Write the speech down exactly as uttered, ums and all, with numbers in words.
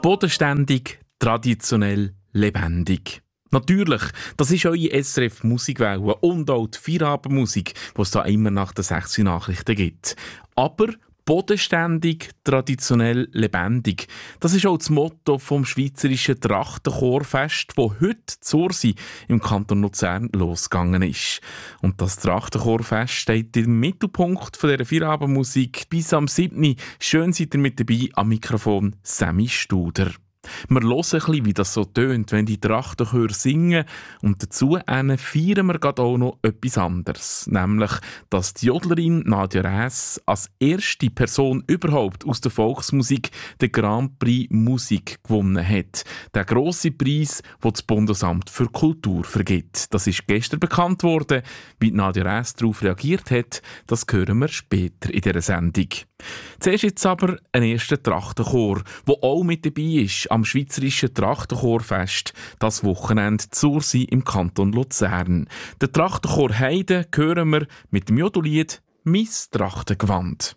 Bodenständig, traditionell, lebendig. Natürlich, das ist eure S R F Musikwelle und auch die Feierabendmusik, die es da immer nach den sechs Uhr Nachrichten gibt. Aber bodenständig, traditionell, lebendig. Das ist auch das Motto vom Schweizerischen Trachtenchorfest, das heute zu Ursi im Kanton Luzern losgegangen ist. Und das Trachtenchorfest steht im Mittelpunkt von dieser Feierabendmusik bis am siebten Schön seid ihr mit dabei am Mikrofon Sammy Studer. Wir hören ein bisschen, wie das so tönt, wenn die Trachtenchöre singen. Und dazu feiern wir gerade auch noch etwas anderes. Nämlich, dass die Jodlerin Nadja Räss als erste Person überhaupt aus der Volksmusik den Grand Prix Musik gewonnen hat. Der grosse Preis, den das Bundesamt für Kultur vergibt. Das ist gestern bekannt worden. Wie Nadja Räss darauf reagiert hat, das hören wir später in dieser Sendung. Zuerst jetzt aber ein erster Trachtenchor, der auch mit dabei ist am Schweizerischen Trachtenchorfest, das Wochenende zu Ursi im Kanton Luzern. Den Trachtenchor Heide hören wir mit dem Jodelied «Mein Trachtengewand».